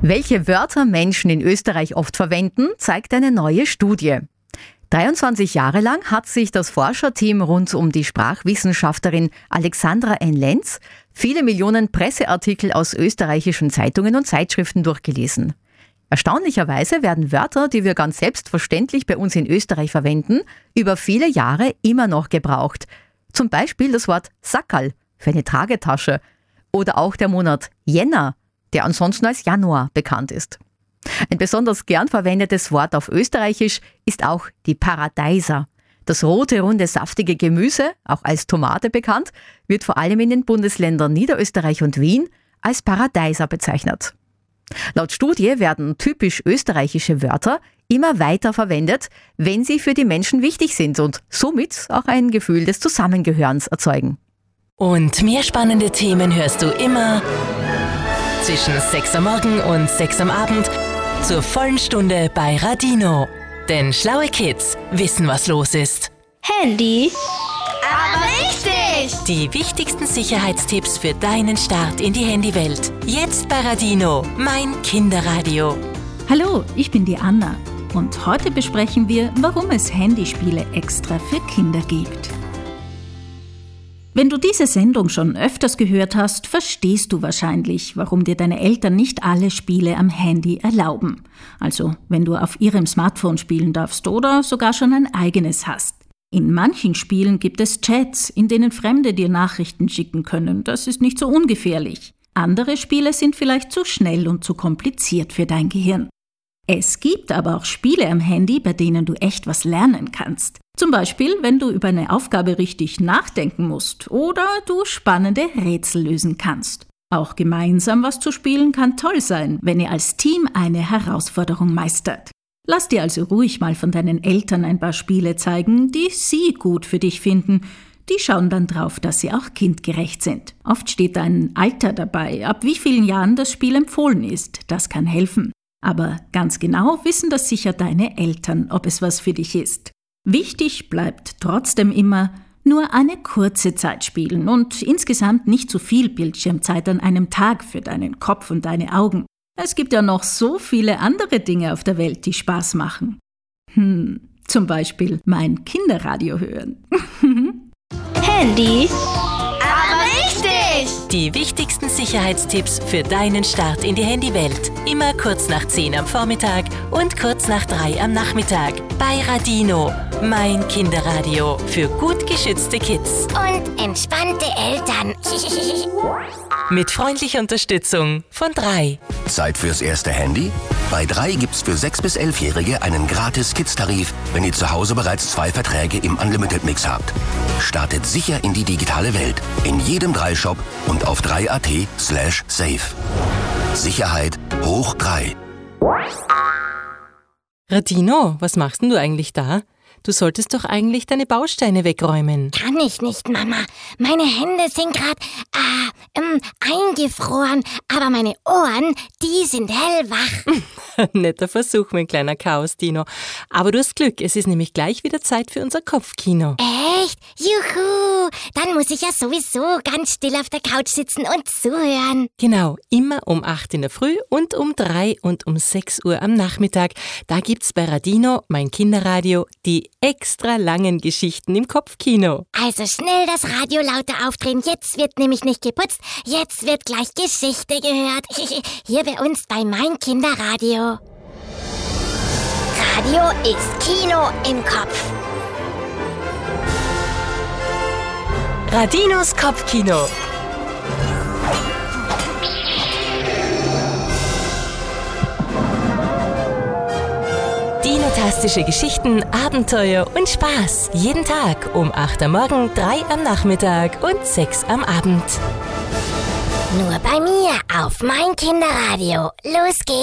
Welche Wörter Menschen in Österreich oft verwenden, zeigt eine neue Studie. 23 Jahre lang hat sich das Forscherteam rund um die Sprachwissenschaftlerin Alexandra N. Lenz viele Millionen Presseartikel aus österreichischen Zeitungen und Zeitschriften durchgelesen. Erstaunlicherweise werden Wörter, die wir ganz selbstverständlich bei uns in Österreich verwenden, über viele Jahre immer noch gebraucht. Zum Beispiel das Wort Sackerl für eine Tragetasche oder auch der Monat Jänner, der ansonsten als Januar bekannt ist. Ein besonders gern verwendetes Wort auf Österreichisch ist auch die Paradeiser. Das rote, runde, saftige Gemüse, auch als Tomate bekannt, wird vor allem in den Bundesländern Niederösterreich und Wien als Paradeiser bezeichnet. Laut Studie werden typisch österreichische Wörter immer weiter verwendet, wenn sie für die Menschen wichtig sind und somit auch ein Gefühl des Zusammengehörens erzeugen. Und mehr spannende Themen hörst du immer zwischen 6 am Morgen und 6 am Abend zur vollen Stunde bei Radino. Denn schlaue Kids wissen, was los ist. Handy? Aber richtig! Die wichtigsten Sicherheitstipps für deinen Start in die Handywelt. Jetzt bei Radino, mein Kinderradio. Hallo, ich bin die Anna und heute besprechen wir, warum es Handyspiele extra für Kinder gibt. Wenn du diese Sendung schon öfters gehört hast, verstehst du wahrscheinlich, warum dir deine Eltern nicht alle Spiele am Handy erlauben. Also, wenn du auf ihrem Smartphone spielen darfst oder sogar schon ein eigenes hast. In manchen Spielen gibt es Chats, in denen Fremde dir Nachrichten schicken können. Das ist nicht so ungefährlich. Andere Spiele sind vielleicht zu schnell und zu kompliziert für dein Gehirn. Es gibt aber auch Spiele am Handy, bei denen du echt was lernen kannst. Zum Beispiel, wenn du über eine Aufgabe richtig nachdenken musst oder du spannende Rätsel lösen kannst. Auch gemeinsam was zu spielen kann toll sein, wenn ihr als Team eine Herausforderung meistert. Lass dir also ruhig mal von deinen Eltern ein paar Spiele zeigen, die sie gut für dich finden. Die schauen dann drauf, dass sie auch kindgerecht sind. Oft steht ein Alter dabei, ab wie vielen Jahren das Spiel empfohlen ist. Das kann helfen. Aber ganz genau wissen das sicher deine Eltern, ob es was für dich ist. Wichtig bleibt trotzdem immer, nur eine kurze Zeit spielen und insgesamt nicht zu viel Bildschirmzeit an einem Tag für deinen Kopf und deine Augen. Es gibt ja noch so viele andere Dinge auf der Welt, die Spaß machen. Zum Beispiel mein Kinderradio hören. Handy? Aber richtig! Die wichtigsten Sicherheitstipps für deinen Start in die Handywelt. Immer kurz nach 10 am Vormittag und kurz nach 3 am Nachmittag. Bei Radino, mein Kinderradio für gut geschützte Kids. Und entspannte Eltern. Mit freundlicher Unterstützung von 3. Zeit fürs erste Handy? Bei 3 gibt's für 6- bis 11-Jährige einen gratis Kids-Tarif, wenn ihr zu Hause bereits 2 Verträge im Unlimited-Mix habt. Startet sicher in die digitale Welt. In jedem 3-Shop und auf 3.at/safe. Sicherheit hoch 3. Radino, was machst denn du eigentlich da? Du solltest doch eigentlich deine Bausteine wegräumen. Kann ich nicht, Mama. Meine Hände sind gerade eingefroren, aber meine Ohren, die sind hellwach. Netter Versuch, mein kleiner Chaos-Dino. Aber du hast Glück, es ist nämlich gleich wieder Zeit für unser Kopfkino. Echt? Juhu! Dann muss ich ja sowieso ganz still auf der Couch sitzen und zuhören. Genau, immer um 8 in der Früh und um 3 und um 6 Uhr am Nachmittag. Da gibt's bei Radino, mein Kinderradio, die extra langen Geschichten im Kopfkino. Also schnell das Radio lauter aufdrehen, jetzt wird nämlich nicht geputzt, jetzt wird gleich Geschichte gehört. Hier bei uns bei mein Kinderradio. Radio ist Kino im Kopf. Radinos Kopfkino. Dinotastische Geschichten, Abenteuer und Spaß. Jeden Tag um 8 am Morgen, 3 am Nachmittag und 6 am Abend. Nur bei mir auf mein Kinderradio. Los geht's.